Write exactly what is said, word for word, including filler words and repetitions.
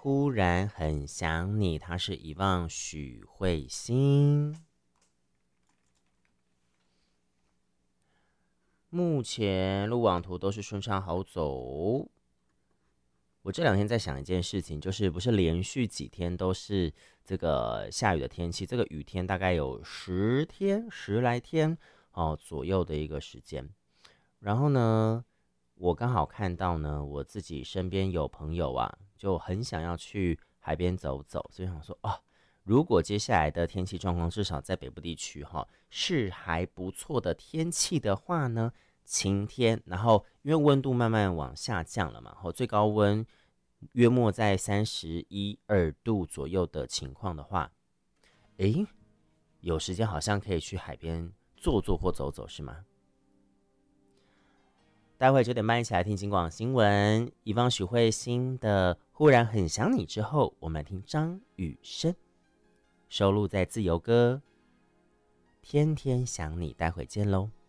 忽然很想你，他是遗忘许慧欣。目前路网图都是顺畅好走。我这两天在想一件事情，就是不是连续几天都是这个下雨的天气，这个雨天大概有十天、十来天哦左右的一个时间。然后呢，我刚好看到呢，我自己身边有朋友啊，就很想要去海边走走，所以想说啊，如果接下来的天气状况至少在北部地区哈、哦、是还不错的天气的话呢，晴天，然后因为温度慢慢往下降了嘛，然后最高温约莫在三十一二度左右的情况的话，诶，有时间好像可以去海边坐坐或走走，是吗？待会九点半一起来听金广新闻，以放许慧欣的《忽然很想你》之后，我们来听张雨生，收录在自由歌《天天想你》，待会见喽。